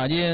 打进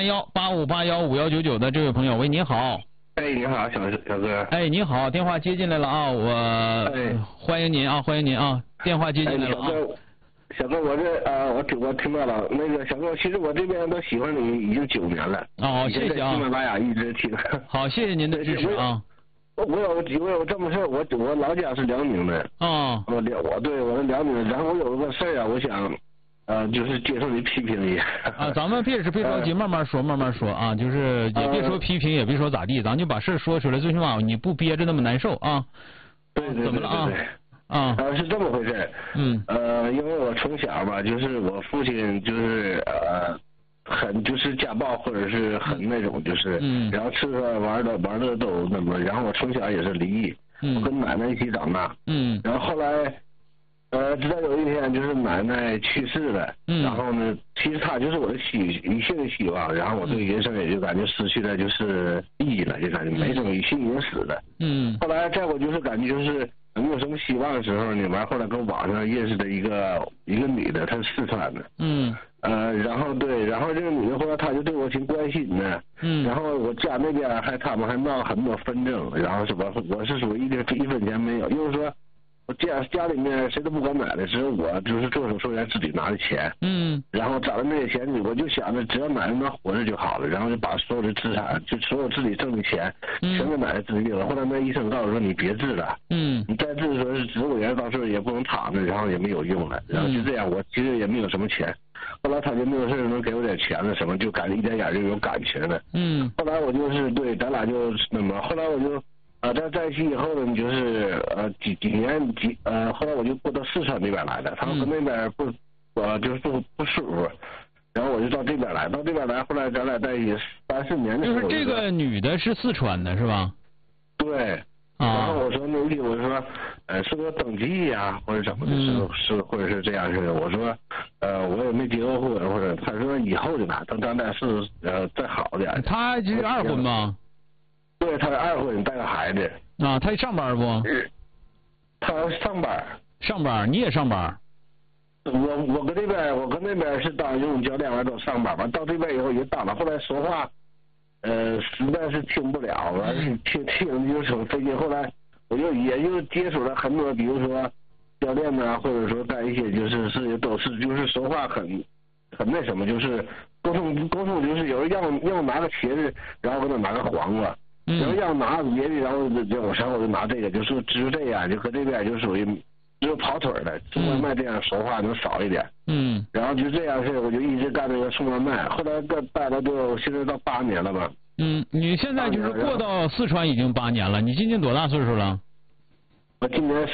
043185815199的这位朋友，喂，你好。 哎，你好，小哥。 哎，你好，电话接进来了啊，欢迎您啊，欢迎您啊，电话接进来了啊。 小哥，我听到了。那个小哥，其实我这边都喜欢你已经9年了。 哦，谢谢啊。 喜马拉雅一直听。 好，谢谢您的支持啊。 我有这么事，我老家是辽宁的。 哦。 我是辽宁的，然后我有个事儿啊，我想。就是接受你批评一下啊，咱们别着急，慢慢说啊，就是也别说批评，也别说咋地，咱就把事儿说出来，最起码你不憋着那么难受啊。 对， 怎么了啊？啊， 是这么回事。因为我从小吧，就是我父亲就是很就是家暴或者是很那种就是，然后吃喝玩的都那么，然后我从小也是离异，我跟奶奶一起长大，然后后来。直到有一天，就是奶奶去世了，然后呢，其实她就是我的一切的希望，然后我对人生也就感觉失去了就是意义了，就感觉没什么，心已经死了。后来再我就是感觉就是没有什么希望的时候呢，完后来跟网上认识的一个女的，她是四川的。然后这个女的后来她就对我挺关心的。然后我家那边他们还闹很多纷争，然后我是属于一分钱没有，就是说。我家里面谁都不管奶奶，只有我就是做手术员自己拿的钱。然后攒了那些钱，我就想着只要奶奶能活着就好了，然后就把所有的资产，就所有自己挣的钱，全给奶奶治病了。后来那医生告诉说你别治了，你再治说是植物人，到时候也不能躺着，然后也没有用了。然后就这样，我其实也没有什么钱。后来他就没有事能给我点钱了什么，就感觉一点点就有感情了。后来我就是对，咱俩就那么，后来我就。在一起以后呢，就是几年后来我就过到四川那边来了，他们跟那边就是不舒服，然后我就到这边来，后来咱俩在一起3、4年的时候。 就是这个女的是四川的是吧？ 对。然后我说我说是不是登记呀，或者怎么的，是或者是这样式的。我说我也没结过婚，或者他说以后就拿，等咱俩是再好点。 他是2婚吗？ 对，他是2婚，带个孩子。 啊，他上班不？ 他上班。 上班，你也上班？ 我跟那边是当游泳教练，完都上班，完到这边以后也当了，后来说话，实在是听不了，完是听就挺费劲。后来我也就接触了很多，比如说教练呐，或者说干一些都是就是说话很那什么，就是沟通就是有人要拿个茄子，然后给他拿个黄瓜。然后要拿别的，然后我就拿这个，就是只有这样，就和这边就属于只有跑腿的，送外卖这样说话能少一点。然后就这样式，我就一直干这个送外卖，后来干了就现在到8年了吧。 你现在就是过到四川已经8年了，你今年多大岁数了？ 我今年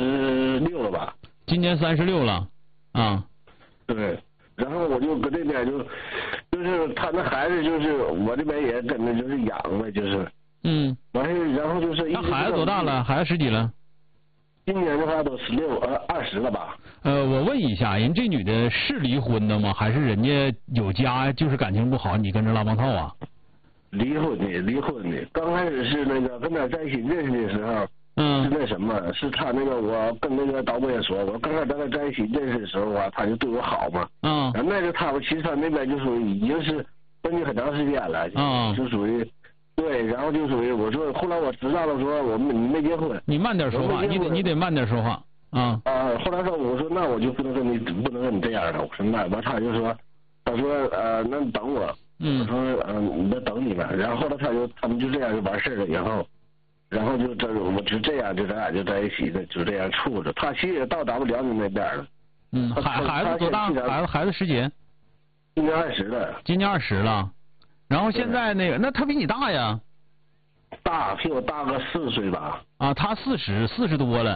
36了吧。 今年36了，啊。 对。然后我就搁这边就是他那孩子就是我这边也跟着就是养呗，就是。完事然后就是他孩子多大了？孩子10几了？ 今年的话都20了吧。 我问一下，人这女的是离婚的吗？还是人家有家就是感情不好，你跟着拉帮套啊？ 离婚的。刚开始是那个跟他在一起认识的时候，是那什么，是他那个我跟那个导播也说，我刚开始跟他在一起认识的时候啊，他就对我好嘛。然后那个其实他那边就属于已经是分居很长时间了，就属于。对，然后就属于我说，后来我知道了，说你没结婚， 你慢点说话，你得慢点说话啊。 后来说我说那我就不能跟你这样的，我说那完他就说，他说那你等我，我说你再等你吧。然后后来他们就这样就完事了以后，然后我就这样咱俩就在一起的，就这样处着。他其实也到咱们辽宁那边了。 孩子多大？孩子10几？ 今年20了。 今年20了。然后现在那他比你大呀？ 大，比我大个4岁吧。 他40多了。